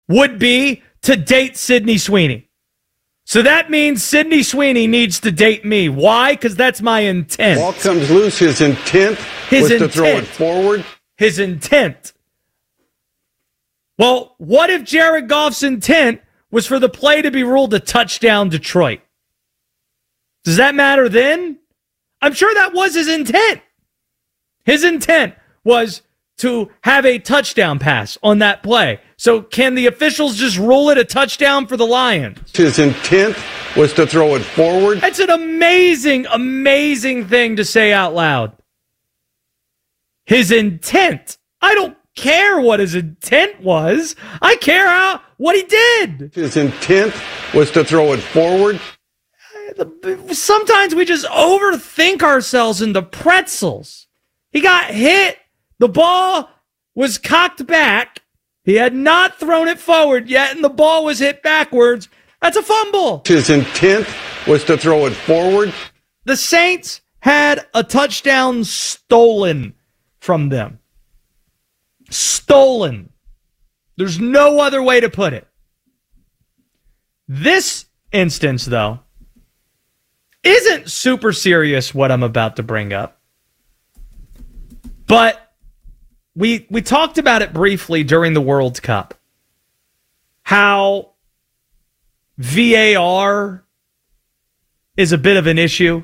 would be to date Sydney Sweeney. So that means Sydney Sweeney needs to date me. Why? Because that's my intent. Ball comes loose. His intent was to throw it forward. His intent. Well, what if Jared Goff's intent was for the play to be ruled a touchdown Detroit? Does that matter then? I'm sure that was his intent. His intent was to have a touchdown pass on that play. So can the officials just rule it a touchdown for the Lions? His intent was to throw it forward. That's an amazing, amazing thing to say out loud. His intent. I don't care what his intent was. I care what he did. His intent was to throw it forward. Sometimes we just overthink ourselves into pretzels. He got hit. The ball was cocked back. He had not thrown it forward yet, and the ball was hit backwards. That's a fumble. His intent was to throw it forward. The Saints had a touchdown stolen from them. Stolen. There's no other way to put it. This instance, though, isn't super serious what I'm about to bring up. But we talked about it briefly during the World Cup. How VAR is a bit of an issue.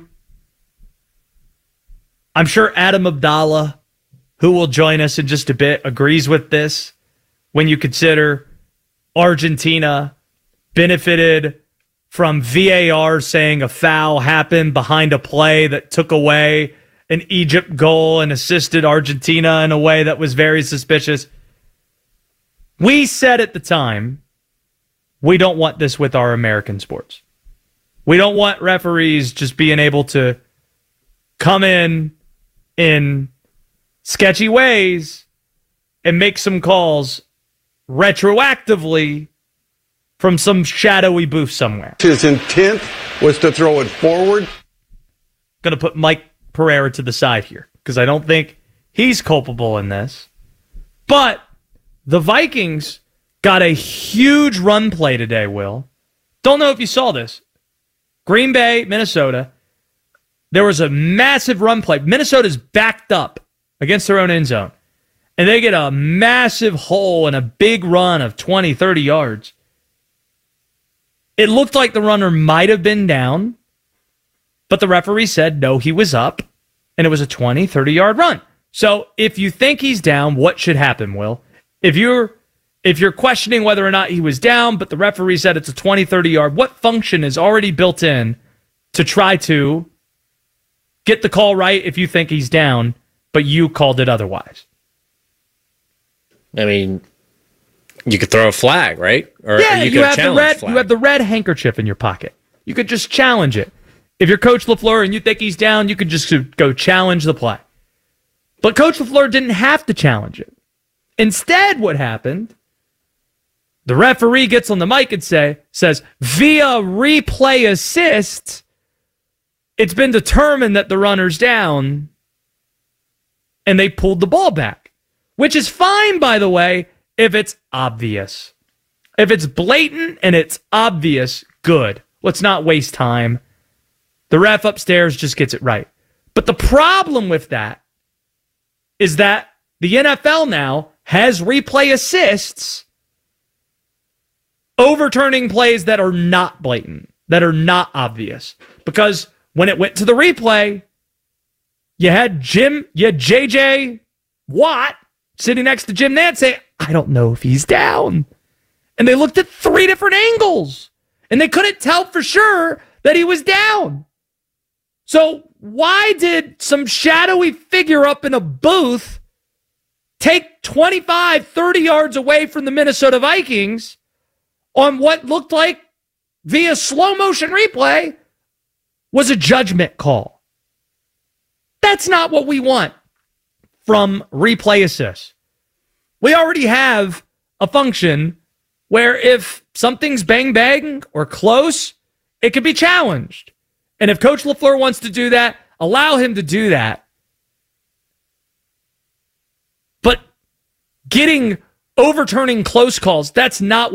I'm sure Adam Abdallah, who will join us in just a bit, agrees with this when you consider Argentina benefited from VAR saying a foul happened behind a play that took away an Egypt goal and assisted Argentina in a way that was very suspicious. We said at the time, we don't want this with our American sports. We don't want referees just being able to come in sketchy ways and make some calls retroactively from some shadowy booth somewhere. His intent was to throw it forward. Going to put Mike Pereira to the side here because I don't think he's culpable in this. But the Vikings got a huge run play today, Will. Don't know if you saw this. Green Bay, Minnesota. There was a massive run play. Minnesota's backed up against their own end zone. And they get a massive hole and a big run of 20, 30 yards. It looked like the runner might have been down, but the referee said no, he was up, and it was a 20, 30-yard run. So if you think he's down, what should happen, Will? If you're questioning whether or not he was down, but the referee said it's a 20, 30-yard, what function is already built in to try to get the call right if you think he's down, but you called it otherwise? I mean, you could throw a flag, right? Or yeah, you have the red handkerchief in your pocket. You could just challenge it. If you're Coach LaFleur and you think he's down, you could just go challenge the play. But Coach LaFleur didn't have to challenge it. Instead, what happened, the referee gets on the mic and says, via replay assist, it's been determined that the runner's down, and they pulled the ball back. Which is fine, by the way, if it's obvious. If it's blatant and it's obvious, good. Let's not waste time. The ref upstairs just gets it right. But the problem with that is that the NFL now has replay assists overturning plays that are not blatant, that are not obvious. Because when it went to the replay, you had J.J. Watt sitting next to Jim Nantz saying, I don't know if he's down. And they looked at 3 different angles, and they couldn't tell for sure that he was down. So why did some shadowy figure up in a booth take 25, 30 yards away from the Minnesota Vikings on what looked like, via slow motion replay, was a judgment call? That's not what we want from replay assist. We already have a function where if something's bang bang or close, it can be challenged. And if Coach LaFleur wants to do that, allow him to do that. But overturning close calls, that's not